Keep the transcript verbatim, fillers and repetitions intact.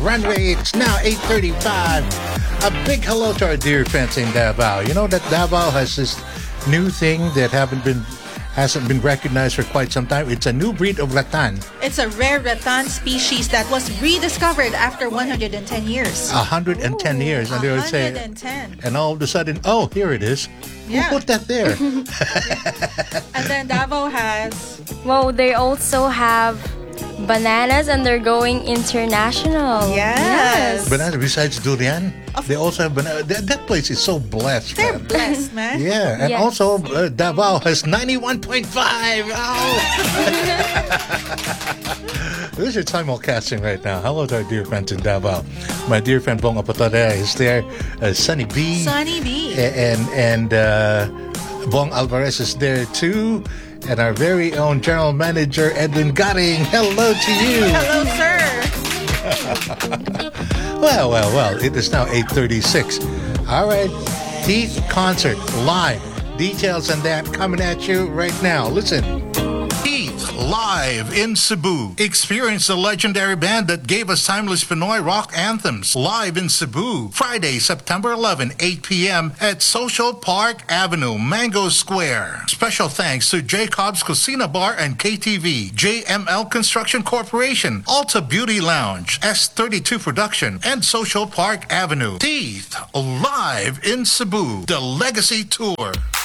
Runway, it's now eight thirty-five. A big hello to our dear friends in Davao. You know that Davao has this new thing that haven't been hasn't been recognized for quite some time. It's a new breed of rattan. It's a rare rattan species that was rediscovered after one hundred ten years. one hundred ten Ooh, years, and they would say, one hundred ten. and all of a sudden, oh, here it is. Yeah. Who put that there? And then Davao has... Well, they also have bananas and they're going international. Yes. Banana besides durian, Of- they also have banana. That, that place is so blessed. They're man. blessed, man. Yeah, and Yes. also uh, Davao has ninety-one point five. Oh. This is simulcasting right now. Hello to our dear friends in Davao. My dear friend Bong Apatarea is there. Uh, Sunny B. Sunny B. A- And, and uh, Bong Alvarez is there too. And our very own General Manager Edwin Garing. Hello to you. Hello, sir. Well, well, well, it is now eight thirty-six. All right, Teeth Concert live. Details on that coming at you right now. Listen. Teeth live in Cebu. Experience the legendary band that gave us timeless Pinoy rock anthems. Live in Cebu. Friday, September eleventh, eight p.m. at Social Park Avenue, Mango Square. Special thanks to Jacob's Cocina Bar and K T V, J M L Construction Corporation, Alta Beauty Lounge, S thirty-two Production, and Social Park Avenue. Teeth live in Cebu. The Legacy Tour.